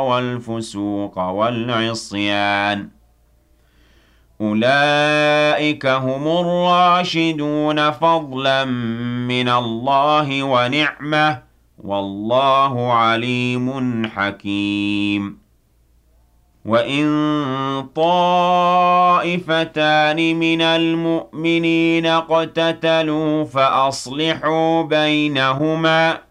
وَالْفُسُوقَ وَالْعِصْيَانَ ۚ أُولَٰئِكَ هُمُ الرَّاشِدُونَ فَضْلًا مِّنَ اللَّهِ وَنِعْمَةً ۚ وَاللَّهُ عَلِيمٌ حَكِيمٌ. وَإِن طَائِفَتَانِ مِنَ الْمُؤْمِنِينَ اقْتَتَلُوا فَأَصْلِحُوا بَيْنَهُمَا ۖ